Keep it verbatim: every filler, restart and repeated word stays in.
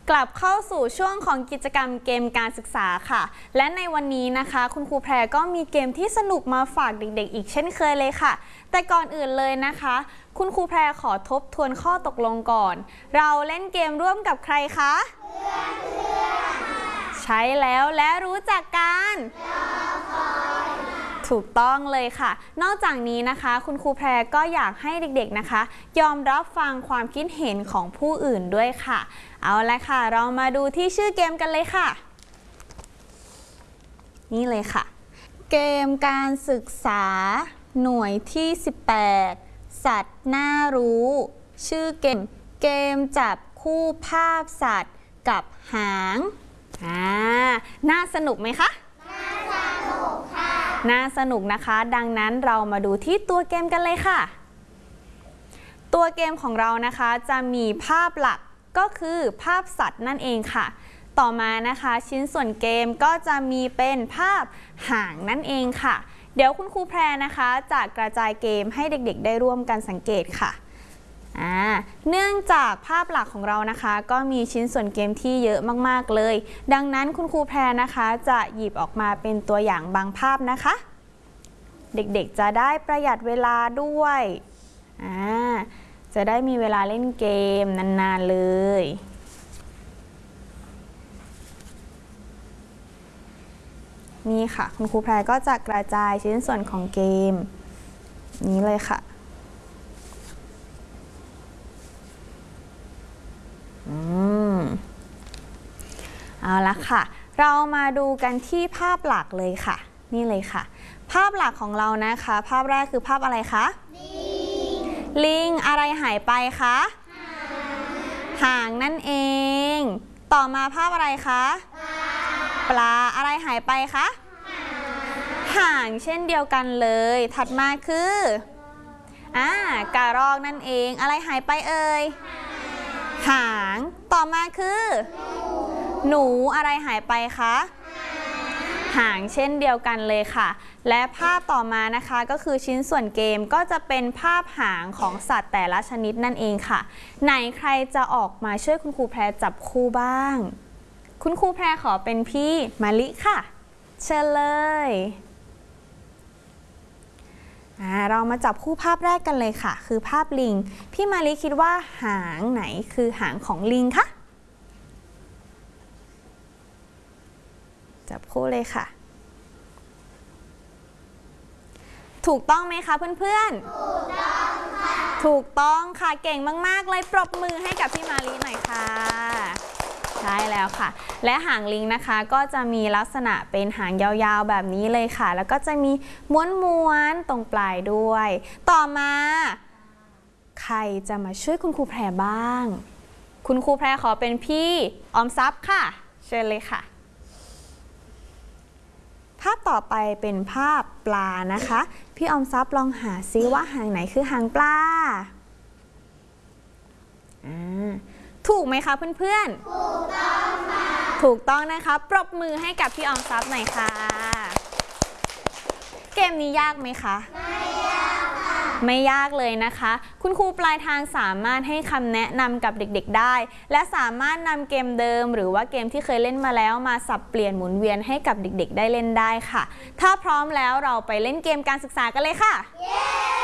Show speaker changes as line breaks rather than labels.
กลับเข้าสู่ช่วงของกิจกรรมเกมการศึกษาค่ะและในวันนี้นะคะคุณครูแพรก็มีเกมที่สนุกมาฝากเด็กๆอีกเช่นเคยเลยค่ะแต่ก่อนอื่นเลยนะคะคุณครูแพรขอทบทวนข้อตกลงก่อนเราเล่นเกมร่วมกับใครคะใช้แล้วและรู้จักกันถูกต้องเลยค่ะนอกจากนี้นะคะคุณครูแพรก็อยากให้เด็กๆนะคะยอมรับฟังความคิดเห็นของผู้อื่นด้วยค่ะเอาละค่ะเรามาดูที่ชื่อเกมกันเลยค่ะนี่เลยค่ะเกมการศึกษาหน่วยที่สิบแปดสัตว์น่ารู้ชื่อเกมเกมจับคู่ภาพสัตว์กับหางอ่าน่าสนุกไหมคะน่าสนุกค่ะน่าสนุกนะคะดังนั้นเรามาดูที่ตัวเกมกันเลยค่ะตัวเกมของเรานะคะจะมีภาพหลักก็คือภาพสัตว์นั่นเองค่ะต่อมานะคะชิ้นส่วนเกมก็จะมีเป็นภาพหางนั่นเองค่ะเดี๋ยวคุณครูแพรนะคะจะกระจายเกมให้เด็กๆได้ร่วมกันสังเกตค่ะอ่าเนื่องจากภาพหลักของเรานะคะก็มีชิ้นส่วนเกมที่เยอะมากๆเลยดังนั้นคุณครูแพรนะคะจะหยิบออกมาเป็นตัวอย่างบางภาพนะคะเด็กๆจะได้ประหยัดเวลาด้วยอ่าจะได้มีเวลาเล่นเกมนานๆเลยนี่ค่ะคุณครูแพรก็จะกระจายชิ้นส่วนของเกมนี้เลยค่ะอืมเอาละค่ะเรามาดูกันที่ภาพหลักเลยค่ะนี่เลยค่ะภาพหลักของเรานะคะภาพแรกคือภาพอะไรคะลิงอะไรหายไปคะหางนั่นเองต่อมาภาพอะไรคะปลาอะไรหายไปคะหางเช่นเดียวกันเลยถัดมาคืออ่ากระรอกนั่นเองอะไรหายไปเอ่ยหางต่อมาคือหนูอะไรหายไปคะหางเช่นเดียวกันเลยค่ะและภาพต่อมานะคะก็คือชิ้นส่วนเกมก็จะเป็นภาพหางของสัตว์แต่ละชนิดนั่นเองค่ะไหนใครจะออกมาช่วยคุณครูแพรจับคู่บ้างคุณครูแพรขอเป็นพี่มะลิค่ะเชิญเลยอ่าเรามาจับคู่ภาพแรกกันเลยค่ะคือภาพลิงพี่มะลิคิดว่าหางไหนคือหางของลิงคะจับคู่เลยค่ะถูกต้องไหมคะเพื่อนๆถูกต้องค่ะถูกต้องค่ะเก่งมากๆเลยปรบมือให้กับพี่มาลีหน่อยค่ะใช่แล้วค่ะและหางลิงนะคะก็จะมีลักษณะเป็นหางยาวๆแบบนี้เลยค่ะแล้วก็จะมีม้วนๆตรงปลายด้วยต่อมาใครจะมาช่วยคุณครูแพรบ้างคุณครูแพรขอเป็นพี่ออมทรัพย์ค่ะเชิญเลยค่ะภาพต่อไปเป็นภาพปลานะคะพี่ออมทรัพย์ลองหาซิว่าหางไหนคือหางปลาถูกไหมคะเพื่อนๆถูกต้องค่ะถูกต้องนะคะปรบมือให้กับพี่ออมทรัพย์หน่อยค่ะเกมนี้ยากไหมคะไม่ยากค่ะไม่ยากเลยนะคะคุณครูปลายทางสามารถให้คำแนะนำกับเด็กๆได้และสามารถนำเกมเดิมหรือว่าเกมที่เคยเล่นมาแล้วมาสับเปลี่ยนหมุนเวียนให้กับเด็กๆได้เล่นได้ค่ะถ้าพร้อมแล้วเราไปเล่นเกมการศึกษากันเลยค่ะ